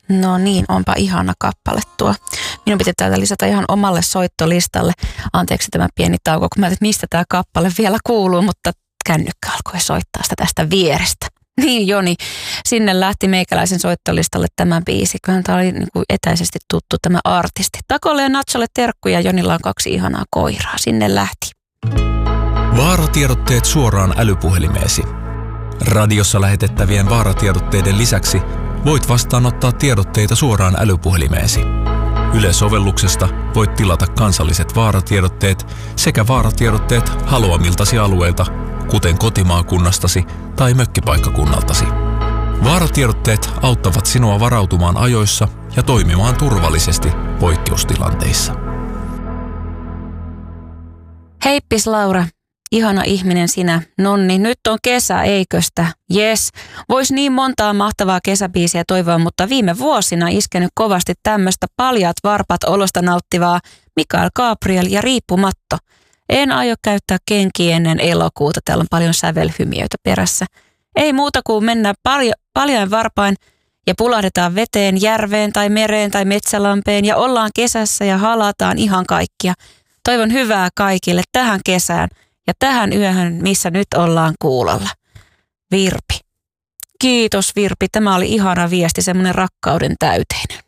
No niin, onpa ihana kappale tuo. Minun piti täältä lisätä ihan omalle soittolistalle. Anteeksi tämä pieni tauko, kun mä ajattelin, että mistä tämä kappale vielä kuuluu, mutta kännykkä alkoi soittaa sitä tästä vierestä. Niin Joni, sinne lähti meikäläisen soittolistalle tämä biisi. Kyllähän tämä oli niin kuin etäisesti tuttu tämä artisti. Takolle ja Natsalle terkkuja, Jonilla on 2 ihanaa koiraa. Sinne lähti. Vaaratiedotteet suoraan älypuhelimeesi. Radiossa lähetettävien vaaratiedotteiden lisäksi voit vastaanottaa tiedotteita suoraan älypuhelimeesi. Yle-sovelluksesta voit tilata kansalliset vaaratiedotteet sekä vaaratiedotteet haluamiltasi alueilta, kuten kotimaakunnastasi tai mökkipaikkakunnaltasi. Vaaratiedotteet auttavat sinua varautumaan ajoissa ja toimimaan turvallisesti poikkeustilanteissa. Heippis Laura, ihana ihminen sinä. Nonni, nyt on kesä, eiköstä? Jes, vois niin montaa mahtavaa kesäbiisiä toivoa, mutta viime vuosina iskenyt kovasti tämmöistä paljaat varpat olosta nauttivaa Mikael Gabriel ja Riippumatto. En aio käyttää kenkiä ennen elokuuta, täällä on paljon sävelhymiöitä perässä. Ei muuta kuin mennään paljain varpain ja pulahdetaan veteen, järveen tai mereen tai metsälampeen ja ollaan kesässä ja halataan ihan kaikkia. Toivon hyvää kaikille tähän kesään ja tähän yöhön, missä nyt ollaan kuulolla. Virpi. Kiitos Virpi, tämä oli ihana viesti, semmoinen rakkauden täyteinen.